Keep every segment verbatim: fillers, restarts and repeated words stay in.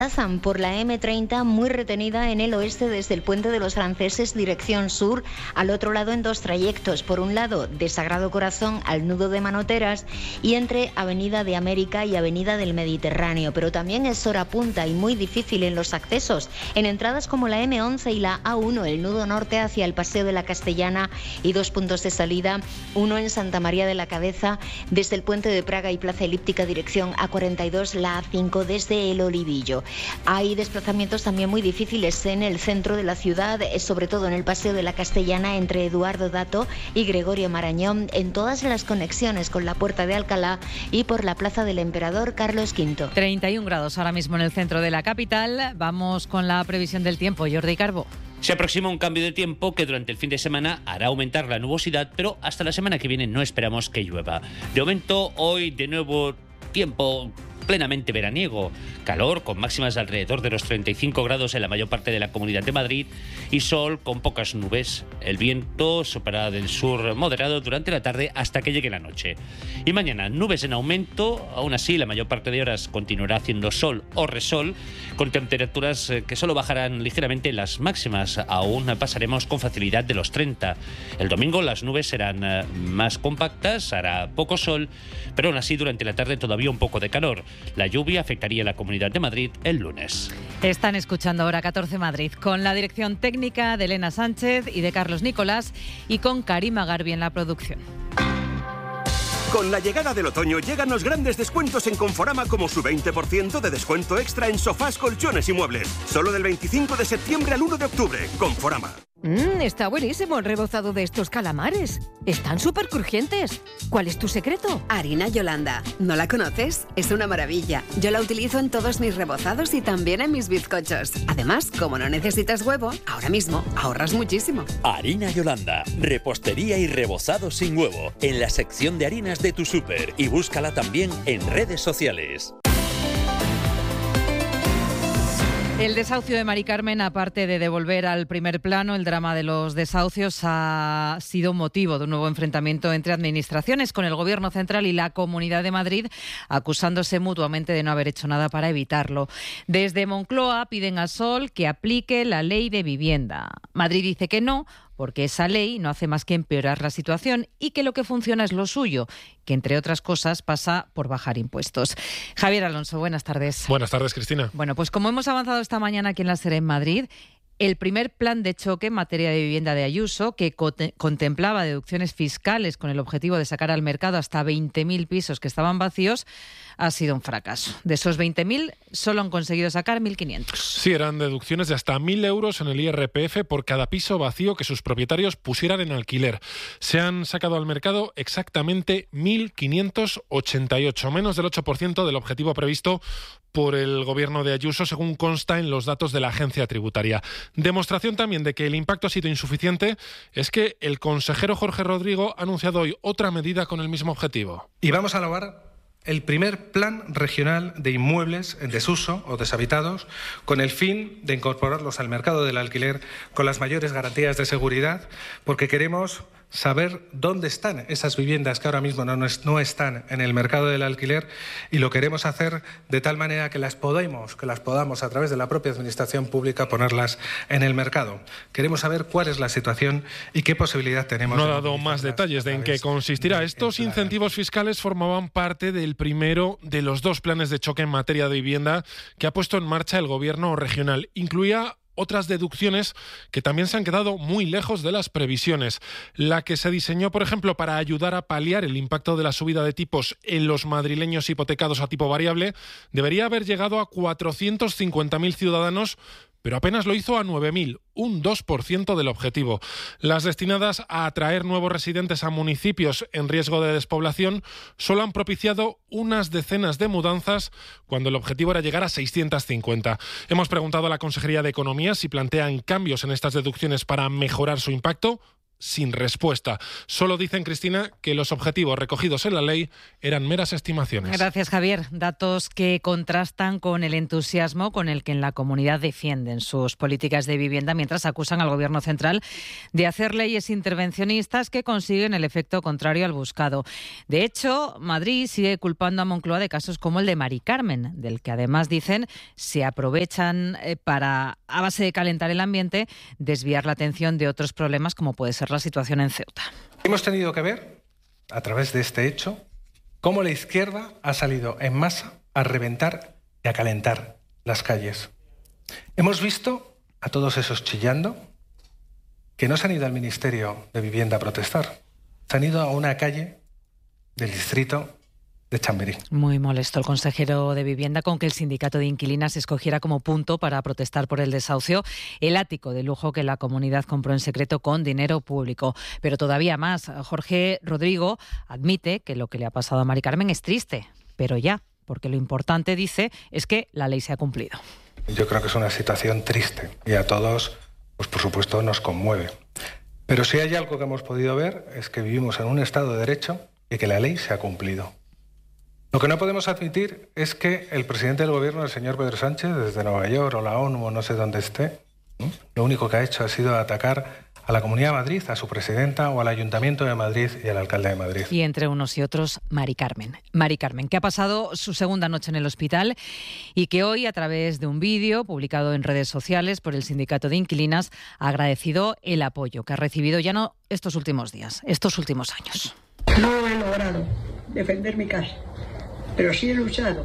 por la eme treinta, muy retenida en el oeste desde el Puente de los Franceses dirección sur, al otro lado en dos trayectos. Por un lado, de Sagrado Corazón al nudo de Manoteras y entre Avenida de América y Avenida del Mediterráneo. Pero también es hora punta y muy difícil en los accesos. En entradas como la eme once y la a uno, el nudo norte hacia el Paseo de la Castellana y dos puntos de salida, uno en Santa María de la Cabeza desde el Puente de Praga y Plaza Elíptica dirección a cuarenta y dos, la a cinco desde el Olivillo. Hay desplazamientos también muy difíciles en el centro de la ciudad, sobre todo en el Paseo de la Castellana entre Eduardo Dato y Gregorio Marañón, en todas las conexiones con la Puerta de Alcalá y por la Plaza del Emperador Carlos quinto. treinta y un grados ahora mismo en el centro de la capital. Vamos con la previsión del tiempo. Jordi Carbo. Se aproxima un cambio de tiempo que durante el fin de semana hará aumentar la nubosidad, pero hasta la semana que viene no esperamos que llueva. De momento, hoy de nuevo tiempo plenamente veraniego, calor con máximas alrededor de los treinta y cinco grados en la mayor parte de la Comunidad de Madrid y sol con pocas nubes. El viento soplará del sur moderado durante la tarde hasta que llegue la noche. Y mañana nubes en aumento, aún así la mayor parte de horas continuará haciendo sol o resol, con temperaturas que solo bajarán ligeramente las máximas. Aún pasaremos con facilidad de los treinta. El domingo las nubes serán más compactas, hará poco sol, pero aún así durante la tarde todavía un poco de calor. La lluvia afectaría a la Comunidad de Madrid el lunes. Están escuchando Hora catorce Madrid, con la dirección técnica de Elena Sánchez y de Carlos Nicolás y con Karima Garbi en la producción. Con la llegada del otoño llegan los grandes descuentos en Conforama, como su veinte por ciento de descuento extra en sofás, colchones y muebles. Solo del veinticinco de septiembre al uno de octubre. Conforama. Mmm, está buenísimo el rebozado de estos calamares. Están súper crujientes. ¿Cuál es tu secreto? Harina Yolanda. ¿No la conoces? Es una maravilla. Yo la utilizo en todos mis rebozados y también en mis bizcochos. Además, como no necesitas huevo, ahora mismo ahorras muchísimo. Harina Yolanda. Repostería y rebozado sin huevo. En la sección de harinas de tu súper. Y búscala también en redes sociales. El desahucio de Mari Carmen, aparte de devolver al primer plano el drama de los desahucios, ha sido motivo de un nuevo enfrentamiento entre administraciones, con el Gobierno central y la Comunidad de Madrid acusándose mutuamente de no haber hecho nada para evitarlo. Desde Moncloa piden a Sol que aplique la ley de vivienda. Madrid dice que no, porque esa ley no hace más que empeorar la situación y que lo que funciona es lo suyo, que entre otras cosas pasa por bajar impuestos. Javier Alonso, buenas tardes. Buenas tardes, Cristina. Bueno, pues como hemos avanzado esta mañana aquí en la SER en Madrid, el primer plan de choque en materia de vivienda de Ayuso, que co- contemplaba deducciones fiscales con el objetivo de sacar al mercado hasta veinte mil pisos que estaban vacíos, ha sido un fracaso. De esos veinte mil, solo han conseguido sacar mil quinientos. Sí, eran deducciones de hasta mil euros en el I R P F por cada piso vacío que sus propietarios pusieran en alquiler. Se han sacado al mercado exactamente mil quinientos ochenta y ocho, menos del ocho por ciento del objetivo previsto por el gobierno de Ayuso, según consta en los datos de la agencia tributaria. Demostración también de que el impacto ha sido insuficiente es que el consejero Jorge Rodrigo ha anunciado hoy otra medida con el mismo objetivo. Y vamos a elaborar el primer plan regional de inmuebles en desuso o deshabitados, con el fin de incorporarlos al mercado del alquiler con las mayores garantías de seguridad, porque queremos saber dónde están esas viviendas que ahora mismo no, no están en el mercado del alquiler, y lo queremos hacer de tal manera que las podemos, que las podamos a través de la propia administración pública ponerlas en el mercado. Queremos saber cuál es la situación y qué posibilidad tenemos. No ha dado más detalles de en qué consistirá. Estos incentivos fiscales formaban parte del primero de los dos planes de choque en materia de vivienda que ha puesto en marcha el gobierno regional. Incluía otras deducciones que también se han quedado muy lejos de las previsiones. La que se diseñó, por ejemplo, para ayudar a paliar el impacto de la subida de tipos en los madrileños hipotecados a tipo variable, debería haber llegado a cuatrocientos cincuenta mil ciudadanos, pero apenas lo hizo a nueve mil, un dos por ciento del objetivo. Las destinadas a atraer nuevos residentes a municipios en riesgo de despoblación solo han propiciado unas decenas de mudanzas, cuando el objetivo era llegar a seiscientos cincuenta. Hemos preguntado a la Consejería de Economía si plantean cambios en estas deducciones para mejorar su impacto. sin respuesta. Solo dicen, Cristina, que los objetivos recogidos en la ley eran meras estimaciones. Gracias, Javier. Datos que contrastan con el entusiasmo con el que en la comunidad defienden sus políticas de vivienda, mientras acusan al Gobierno central de hacer leyes intervencionistas que consiguen el efecto contrario al buscado. De hecho, Madrid sigue culpando a Moncloa de casos como el de Mari Carmen, del que además dicen se aprovechan para, a base de calentar el ambiente, desviar la atención de otros problemas como puede ser la situación en Ceuta. Hemos tenido que ver, a través de este hecho, cómo la izquierda ha salido en masa a reventar y a calentar las calles. Hemos visto a todos esos chillando que no se han ido al Ministerio de Vivienda a protestar, se han ido a una calle del distrito de Chamberí. Muy molesto el consejero de Vivienda con que el sindicato de inquilinas escogiera como punto para protestar por el desahucio el ático de lujo que la comunidad compró en secreto con dinero público. Pero todavía más, Jorge Rodrigo admite que lo que le ha pasado a Mari Carmen es triste, pero ya, porque lo importante, dice, es que la ley se ha cumplido. Yo creo que es una situación triste y a todos, pues por supuesto, nos conmueve. Pero si hay algo que hemos podido ver es que vivimos en un Estado de Derecho y que la ley se ha cumplido. Lo que no podemos admitir es que el presidente del Gobierno, el señor Pedro Sánchez, desde Nueva York o la ONU o no sé dónde esté, ¿no?, lo único que ha hecho ha sido atacar a la Comunidad de Madrid, a su presidenta o al Ayuntamiento de Madrid y al alcalde de Madrid. Y entre unos y otros, Mari Carmen. Mari Carmen, que ha pasado su segunda noche en el hospital y que hoy, a través de un vídeo publicado en redes sociales por el Sindicato de Inquilinas, ha agradecido el apoyo que ha recibido ya no estos últimos días, estos últimos años. No he logrado defender mi casa, pero sí he luchado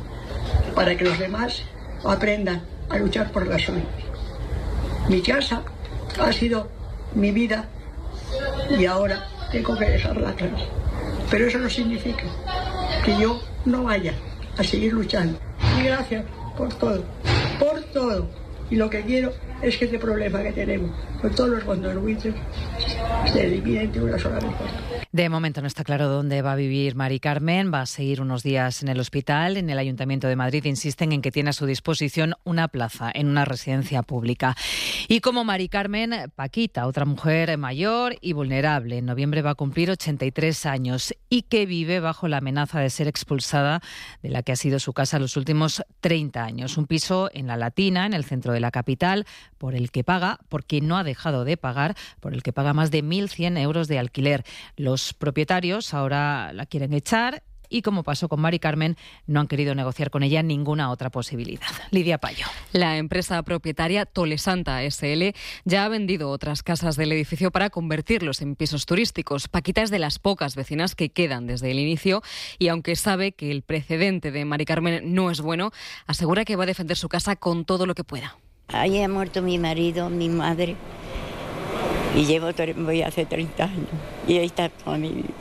para que los demás aprendan a luchar por la suya. Mi casa ha sido mi vida y ahora tengo que dejarla atrás. Pero eso no significa que yo no vaya a seguir luchando. Y gracias por todo, por todo. Y lo que quiero es que este problema que tenemos con todos los condonuitos se elimine de una sola vez por todas. De momento no está claro dónde va a vivir Mari Carmen. Va a seguir unos días en el hospital. En el Ayuntamiento de Madrid insisten en que tiene a su disposición una plaza en una residencia pública. Y como Mari Carmen, Paquita, otra mujer mayor y vulnerable. En noviembre va a cumplir ochenta y tres años y que vive bajo la amenaza de ser expulsada de la que ha sido su casa los últimos treinta años. Un piso en La Latina, en el centro de la capital, por el que paga, porque no ha dejado de pagar, por el que paga más de mil cien euros de alquiler. Los propietarios ahora la quieren echar y, como pasó con Mari Carmen, no han querido negociar con ella ninguna otra posibilidad. Lidia Payo. La empresa propietaria Tolesanta S L ya ha vendido otras casas del edificio para convertirlos en pisos turísticos. Paquita es de las pocas vecinas que quedan desde el inicio y, aunque sabe que el precedente de Mari Carmen no es bueno, asegura que va a defender su casa con todo lo que pueda. Ahí ha muerto mi marido, mi madre, y llevo, voy hace treinta años, y ahí está toda mi vida.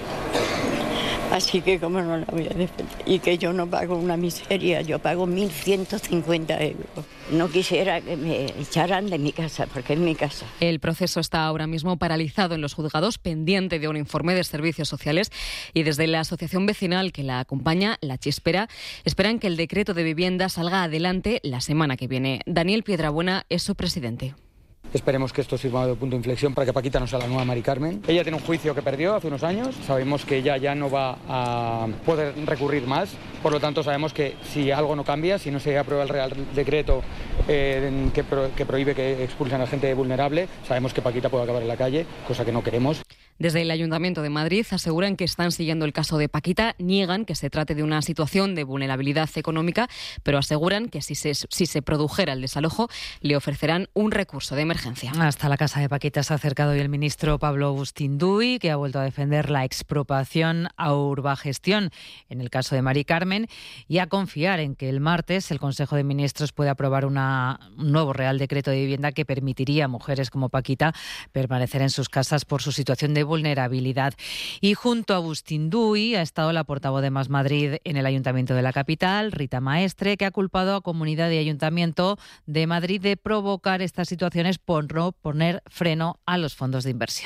Así que cómo no la voy a defender. Y que yo no pago una miseria, yo pago mil ciento cincuenta euros. No quisiera que me echaran de mi casa, porque es mi casa. El proceso está ahora mismo paralizado en los juzgados, pendiente de un informe de servicios sociales, y desde la asociación vecinal que la acompaña, La Chispera, esperan que el decreto de vivienda salga adelante la semana que viene. Daniel Piedrabuena es su presidente. Esperemos que esto sirva de punto de inflexión para que Paquita no sea la nueva Mari Carmen. Ella tiene un juicio que perdió hace unos años. Sabemos que ella ya no va a poder recurrir más. Por lo tanto, sabemos que si algo no cambia, si no se aprueba el Real Decreto eh, que, pro, que prohíbe que expulsen a gente vulnerable, sabemos que Paquita puede acabar en la calle, cosa que no queremos. Desde el Ayuntamiento de Madrid aseguran que están siguiendo el caso de Paquita, niegan que se trate de una situación de vulnerabilidad económica, pero aseguran que si se, si se produjera el desalojo, le ofrecerán un recurso de emergencia. Hasta la casa de Paquita se ha acercado hoy el ministro Pablo Agustín Duy, que ha vuelto a defender la expropiación a Urbagestión en el caso de Mari Carmen y a confiar en que el martes el Consejo de Ministros pueda aprobar una, un nuevo Real Decreto de Vivienda que permitiría a mujeres como Paquita permanecer en sus casas por su situación de vulnerabilidad. Y junto a Agustín Duy ha estado la portavoz de Más Madrid en el Ayuntamiento de la capital, Rita Maestre, que ha culpado a Comunidad y Ayuntamiento de Madrid de provocar estas situaciones por no poner freno a los fondos de inversión.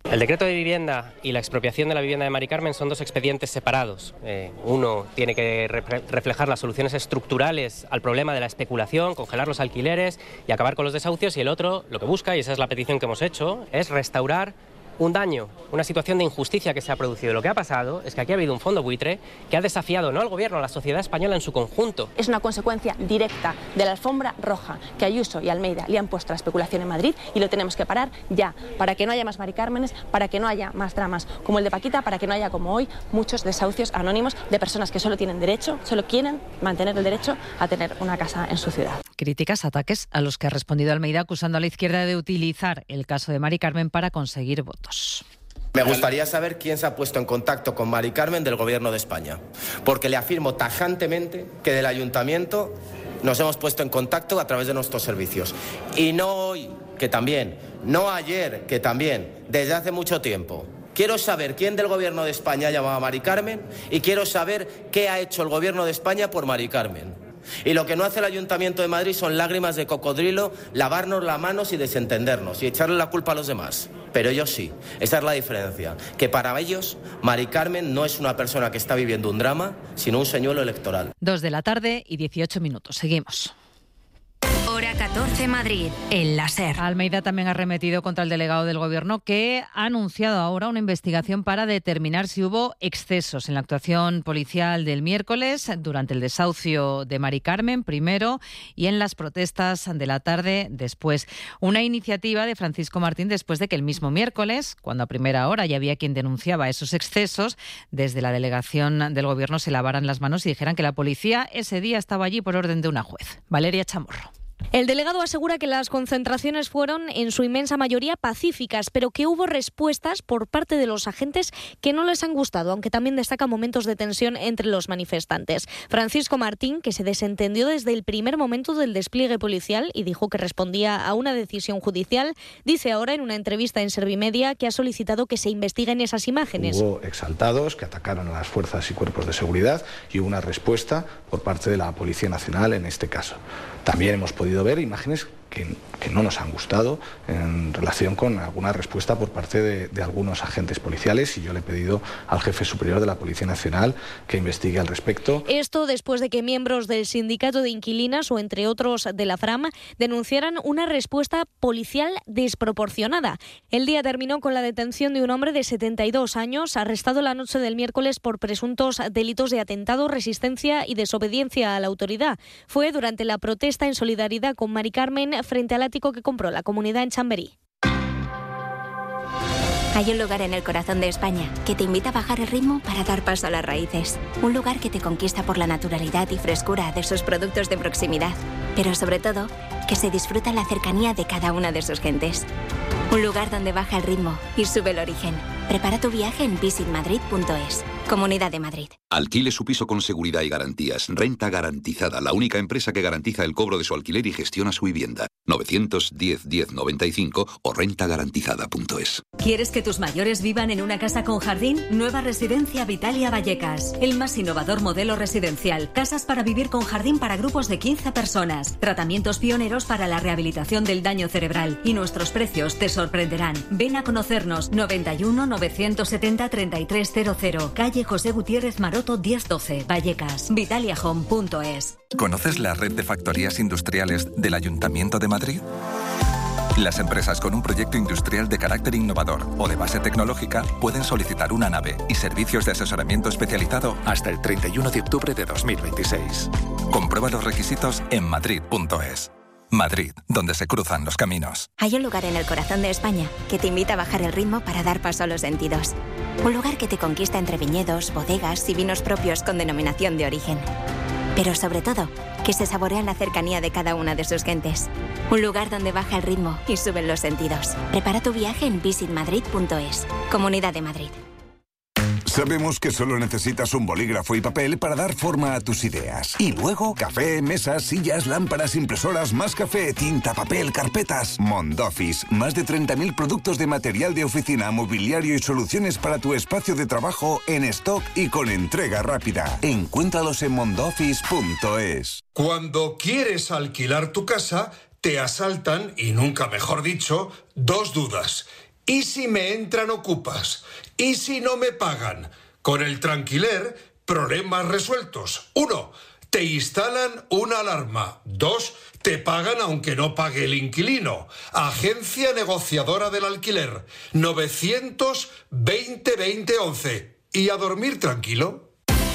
El decreto de vivienda y la expropiación de la vivienda de Mari Carmen son dos expedientes separados. Eh, uno tiene que re- reflejar las soluciones estructurales al problema de la especulación, congelar los alquileres y acabar con los desahucios, y el otro lo que busca, y esa es la petición que hemos hecho, es restaurar un daño, una situación de injusticia que se ha producido. Lo que ha pasado es que aquí ha habido un fondo buitre que ha desafiado no al gobierno, a la sociedad española en su conjunto. Es una consecuencia directa de la alfombra roja que Ayuso y Almeida le han puesto a la especulación en Madrid, y lo tenemos que parar ya, para que no haya más Mari Cármenes, para que no haya más dramas como el de Paquita, para que no haya, como hoy, muchos desahucios anónimos de personas que solo tienen derecho, solo quieren mantener el derecho a tener una casa en su ciudad. Críticas, ataques a los que ha respondido Almeida, acusando a la izquierda de utilizar el caso de Mari Carmen para conseguir votos. Me gustaría saber quién se ha puesto en contacto con Mari Carmen del Gobierno de España, porque le afirmo tajantemente que del Ayuntamiento nos hemos puesto en contacto a través de nuestros servicios. Y no hoy, que también, no ayer, que también, desde hace mucho tiempo. Quiero saber quién del Gobierno de España ha llamado a Mari Carmen y quiero saber qué ha hecho el Gobierno de España por Mari Carmen. Y lo que no hace el Ayuntamiento de Madrid son lágrimas de cocodrilo, lavarnos las manos y desentendernos y echarle la culpa a los demás. Pero ellos sí, esa es la diferencia, que para ellos Mari Carmen no es una persona que está viviendo un drama, sino un señuelo electoral. Dos de la tarde y dieciocho minutos. Seguimos. Hora catorce Madrid, el láser. Almeida también ha arremetido contra el delegado del Gobierno, que ha anunciado ahora una investigación para determinar si hubo excesos en la actuación policial del miércoles durante el desahucio de Mari Carmen primero y en las protestas de la tarde después. Una iniciativa de Francisco Martín después de que el mismo miércoles, cuando a primera hora ya había quien denunciaba esos excesos, desde la delegación del Gobierno se lavaran las manos y dijeran que la policía ese día estaba allí por orden de una juez. Valeria Chamorro. El delegado asegura que las concentraciones fueron en su inmensa mayoría pacíficas, pero que hubo respuestas por parte de los agentes que no les han gustado, aunque también destaca momentos de tensión entre los manifestantes. Francisco Martín, que se desentendió desde el primer momento del despliegue policial y dijo que respondía a una decisión judicial, dice ahora en una entrevista en Servimedia que ha solicitado que se investiguen esas imágenes. Hubo exaltados que atacaron a las fuerzas y cuerpos de seguridad y hubo una respuesta por parte de la Policía Nacional en este caso. También hemos podido ver imágenes que, que no nos han gustado en relación con alguna respuesta por parte de, de algunos agentes policiales, y yo le he pedido al jefe superior de la Policía Nacional que investigue al respecto. Esto después de que miembros del sindicato de inquilinas o entre otros de la Fram denunciaran una respuesta policial desproporcionada. El día terminó con la detención de un hombre de setenta y dos años arrestado la noche del miércoles por presuntos delitos de atentado, resistencia y desobediencia a la autoridad. Fue durante la protesta en solidaridad con Mari Carmen frente al ático que compró la comunidad en Chamberí. Hay un lugar en el corazón de España que te invita a bajar el ritmo para dar paso a las raíces. Un lugar que te conquista por la naturalidad y frescura de sus productos de proximidad. Pero sobre todo, que se disfruta la cercanía de cada una de sus gentes. Un lugar donde baja el ritmo y sube el origen. Prepara tu viaje en visit madrid punto es. Comunidad de Madrid. Alquile su piso con seguridad y garantías. Renta Garantizada, la única empresa que garantiza el cobro de su alquiler y gestiona su vivienda. novecientos diez diez noventa y cinco o renta garantizada punto es. ¿Quieres que tus mayores vivan en una casa con jardín? Nueva Residencia Vitalia Vallecas. El más innovador modelo residencial. Casas para vivir con jardín para grupos de quince personas. Tratamientos pioneros para la rehabilitación del daño cerebral. Y nuestros precios te sorprenderán. Ven a conocernos. noventa y uno novecientos setenta treinta y tres cero cero. Calle José Gutiérrez Maroto diez doce. Vallecas. Vitalia Home punto es. ¿Conoces la red de factorías industriales del Ayuntamiento de Madrid? Las empresas con un proyecto industrial de carácter innovador o de base tecnológica pueden solicitar una nave y servicios de asesoramiento especializado hasta el treinta y uno de octubre de dos mil veintiséis. Comprueba los requisitos en madrid punto es. Madrid, donde se cruzan los caminos. Hay un lugar en el corazón de España que te invita a bajar el ritmo para dar paso a los sentidos. Un lugar que te conquista entre viñedos, bodegas y vinos propios con denominación de origen. Pero sobre todo, que se saborea la cercanía de cada una de sus gentes. Un lugar donde baja el ritmo y suben los sentidos. Prepara tu viaje en visit madrid punto es. Comunidad de Madrid. Sabemos que solo necesitas un bolígrafo y papel para dar forma a tus ideas. Y luego, café, mesas, sillas, lámparas, impresoras, más café, tinta, papel, carpetas. Mondoffice, más de treinta mil productos de material de oficina, mobiliario y soluciones para tu espacio de trabajo en stock y con entrega rápida. Encuéntralos en mondoffice punto es. Cuando quieres alquilar tu casa, te asaltan, y nunca mejor dicho, dos dudas. ¿Y si me entran ocupas? ¿Y si no me pagan? Con el Tranquiler, problemas resueltos. Uno, te instalan una alarma. Dos, te pagan aunque no pague el inquilino. Agencia negociadora del alquiler. novecientos veinte veinte once. Y a dormir tranquilo.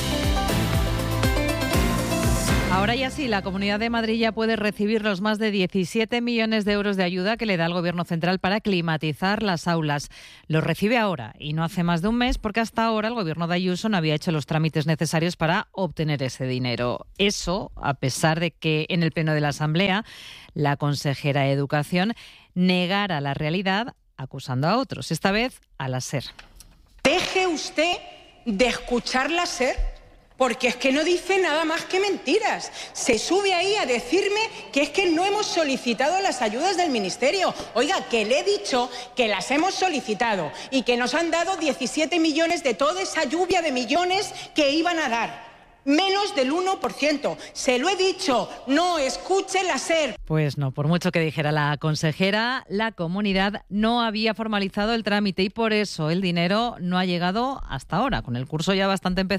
Ahora ya sí, la Comunidad de Madrid ya puede recibir los más de diecisiete millones de euros de ayuda que le da el Gobierno central para climatizar las aulas. Los recibe ahora y no hace más de un mes porque hasta ahora el Gobierno de Ayuso no había hecho los trámites necesarios para obtener ese dinero. Eso, a pesar de que en el Pleno de la Asamblea la consejera de Educación negara la realidad acusando a otros, esta vez a la SER. Deje usted de escuchar la SER. Porque es que no dice nada más que mentiras. Se sube ahí a decirme que es que no hemos solicitado las ayudas del Ministerio. Oiga, que le he dicho que las hemos solicitado y que nos han dado diecisiete millones de toda esa lluvia de millones que iban a dar. Menos del uno por ciento. Se lo he dicho, no escuche la SER. Pues no, por mucho que dijera la consejera, la comunidad no había formalizado el trámite y por eso el dinero no ha llegado hasta ahora, con el curso ya bastante empezado.